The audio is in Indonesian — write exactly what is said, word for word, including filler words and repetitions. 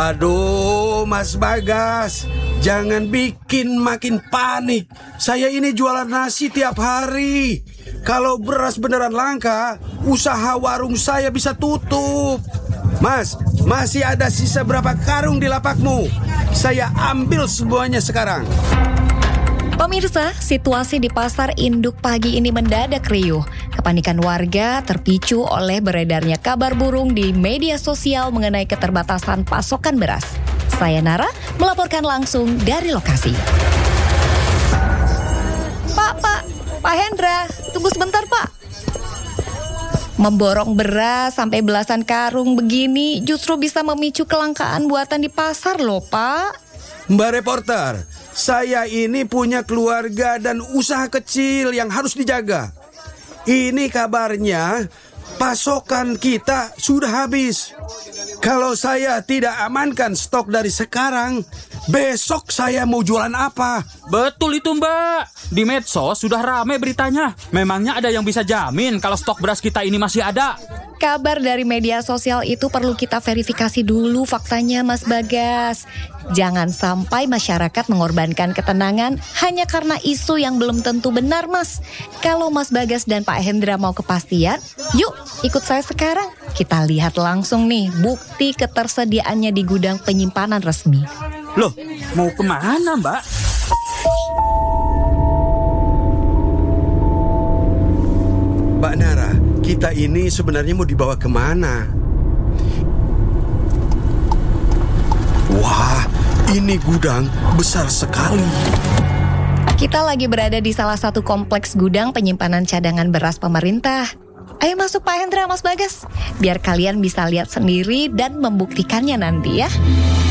Aduh, Mas Bagas, jangan bikin makin panik. Saya ini jualan nasi tiap hari. Kalau beras beneran langka, usaha warung saya bisa tutup. Mas, masih ada sisa berapa karung di lapakmu? Saya ambil semuanya sekarang. Pemirsa, situasi di pasar induk pagi ini mendadak riuh. Kepanikan warga terpicu oleh beredarnya kabar burung di media sosial mengenai keterbatasan pasokan beras. Saya Nara melaporkan langsung dari lokasi. Pak, Pak, Pak Hendra, tunggu sebentar Pak. Memborong beras sampai belasan karung begini justru bisa memicu kelangkaan buatan di pasar loh Pak. Mbak reporter, saya ini punya keluarga dan usaha kecil yang harus dijaga. Ini kabarnya pasokan kita sudah habis. Kalau saya tidak amankan stok dari sekarang, besok saya mau jualan apa? Betul itu Mbak. Di medsos sudah ramai beritanya. Memangnya ada yang bisa jamin kalau stok beras kita ini masih ada? Kabar dari media sosial itu perlu kita verifikasi dulu faktanya Mas Bagas. Jangan sampai masyarakat mengorbankan ketenangan hanya karena isu yang belum tentu benar Mas. Kalau Mas Bagas dan Pak Hendra mau kepastian, yuk ikut saya sekarang. Kita lihat langsung nih bukti ketersediaannya di gudang penyimpanan resmi. Loh, mau kemana Mbak? Mbak Nara, kita ini sebenarnya mau dibawa kemana? Wah, ini gudang besar sekali. Kita lagi berada di salah satu kompleks gudang penyimpanan cadangan beras pemerintah. Ayo masuk Pak Hendra, Mas Bagas, biar kalian bisa lihat sendiri dan membuktikannya nanti ya.